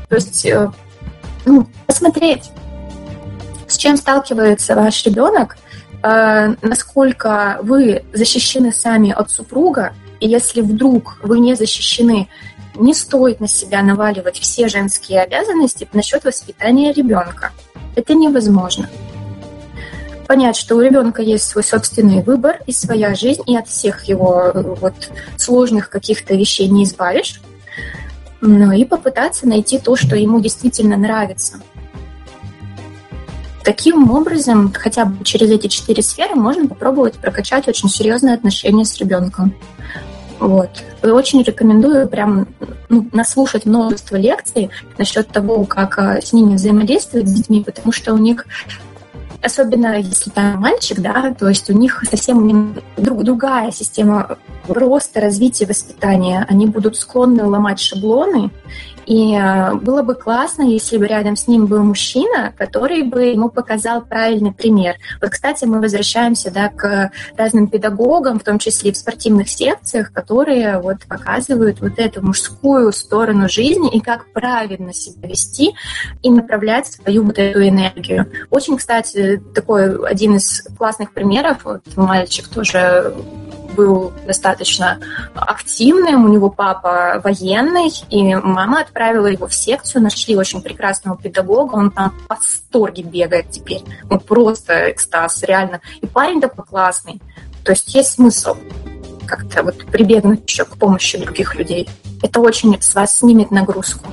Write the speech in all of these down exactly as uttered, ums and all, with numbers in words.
То есть э, ну, посмотреть, с чем сталкивается ваш ребенок, э, насколько вы защищены сами от супруга, и если вдруг вы не защищены, не стоит на себя наваливать все женские обязанности насчет воспитания ребенка. Это невозможно. Понять, что у ребенка есть свой собственный выбор и своя жизнь, и от всех его вот, сложных каких-то вещей не избавишь, ну, и попытаться найти то, что ему действительно нравится. Таким образом, хотя бы через эти четыре сферы можно попробовать прокачать очень серьезные отношения с ребенком. Вот. И очень рекомендую прям ну, наслушать множество лекций насчет того, как с ними взаимодействовать с детьми, потому что у них, особенно если там мальчик, да, то есть у них совсем друг, другая система роста, развития, воспитания. Они будут склонны ломать шаблоны, и было бы классно, если бы рядом с ним был мужчина, который бы ему показал правильный пример. Вот, кстати, мы возвращаемся, да, к разным педагогам, в том числе и в спортивных секциях, которые вот показывают вот эту мужскую сторону жизни и как правильно себя вести и направлять свою вот эту энергию. Очень, кстати, такой один из классных примеров, вот мальчик тоже был достаточно активным, у него папа военный, и мама отправила его в секцию, нашли очень прекрасного педагога, он там в восторге бегает теперь, ну просто экстаз, реально. И парень такой классный, то есть есть смысл как-то вот прибегнуть еще к помощи других людей. Это очень с вас снимет нагрузку.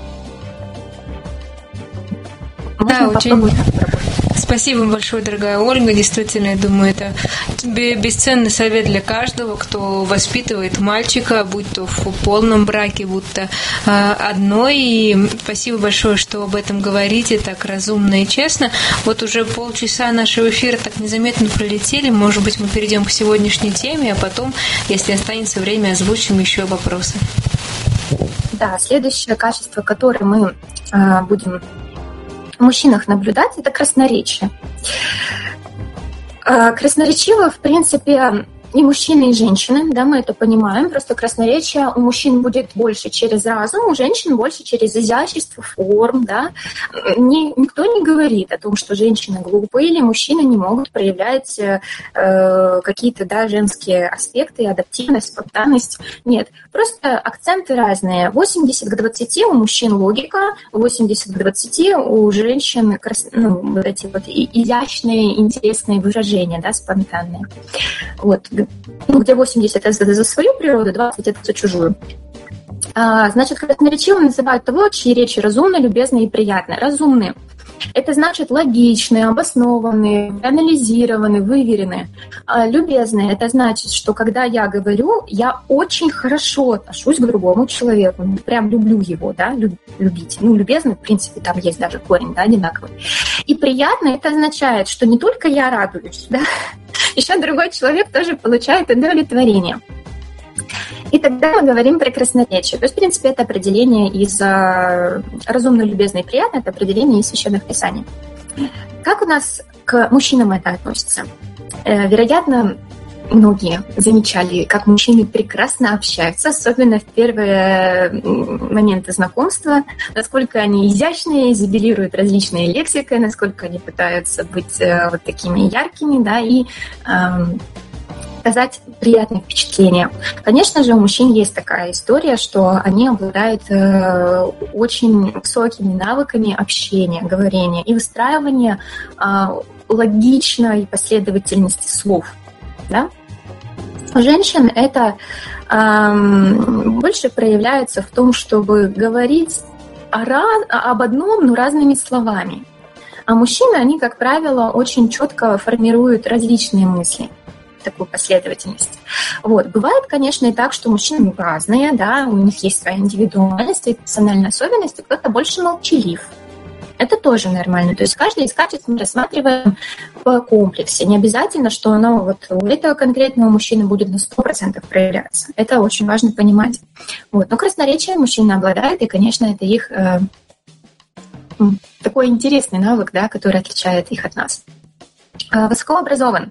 Можно да, очень... Спасибо большое, дорогая Ольга. Действительно, я думаю, это бесценный совет для каждого, кто воспитывает мальчика, будь то в полном браке, будь то одной. И спасибо большое, что об этом говорите так разумно и честно. Вот уже полчаса нашего эфира так незаметно пролетели. Может быть, мы перейдем к сегодняшней теме, а потом, если останется время, озвучим еще вопросы. Да, следующее качество, которое мы а, будем в мужчинах наблюдать, это красноречие. Красноречиво, в принципе, и мужчины, и женщины, да, мы это понимаем, просто красноречие у мужчин будет больше через разум, у женщин больше через изящество форм, да. Ни, никто не говорит о том, что женщины глупые или мужчины не могут проявлять э, какие-то, да, женские аспекты, адаптивность, спонтанность. Нет, просто акценты разные. восемьдесят к двадцати у мужчин логика, восемьдесят к двадцати у женщин крас... ну, вот эти вот изящные, интересные выражения, да, спонтанные. Вот. Ну, где восемьдесят это за свою природу, двадцать это за чужую. А, значит, красноречивым называют того, чьи речи разумны, любезны и приятны. Разумные – это значит логичные, обоснованные, анализированные, выверенные. А любезные – это значит, что когда я говорю, я очень хорошо отношусь к другому человеку, прям люблю его, да, люб, любить. Ну, любезный, в принципе, там есть даже корень, да, одинаковый. И приятно – это означает, что не только я радуюсь, да, еще другой человек тоже получает удовлетворение. И тогда мы говорим про красноречие. То есть, в принципе, это определение из разумно, любезно и приятно, это определение из священных писаний. Как у нас к мужчинам это относится? Вероятно, многие замечали, как мужчины прекрасно общаются, особенно в первые моменты знакомства, насколько они изящные, изобилируют различные лексикой, насколько они пытаются быть вот такими яркими, да, и эм, оказать приятное впечатление. Конечно же, у мужчин есть такая история, что они обладают э, очень высокими навыками общения, говорения и выстраивания э, логичной последовательности слов. Да? У женщин это эм, больше проявляется в том, чтобы говорить о раз, об одном, но разными словами. А мужчины, они, как правило, очень четко формируют различные мысли, такую последовательность. Вот. Бывает, конечно, и так, что мужчины разные, да, у них есть своя индивидуальность, свои персональные особенности, кто-то больше молчалив. Это тоже нормально. То есть каждое из качеств мы рассматриваем в комплексе. Не обязательно, что оно вот у этого конкретного мужчины будет на сто процентов проявляться. Это очень важно понимать. Вот. Но красноречие мужчины обладают, и, конечно, это их э, такой интересный навык, да, который отличает их от нас. Э, высокообразован.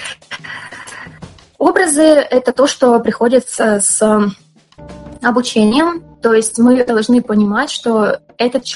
Образы – это то, что приходит с, с обучением. То есть мы должны понимать, что этот